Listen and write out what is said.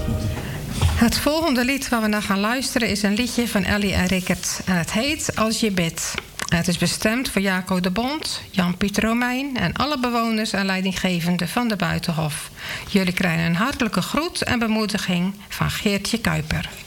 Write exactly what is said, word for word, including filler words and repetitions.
Het volgende lied waar we naar gaan luisteren is een liedje van Ellie en Rickert. En het heet Als je bidt. Het is bestemd voor Jaco de Bond, Jan-Pieter Romein en alle bewoners en leidinggevenden van de Buitenhof. Jullie krijgen een hartelijke groet en bemoediging van Geertje Kuiper.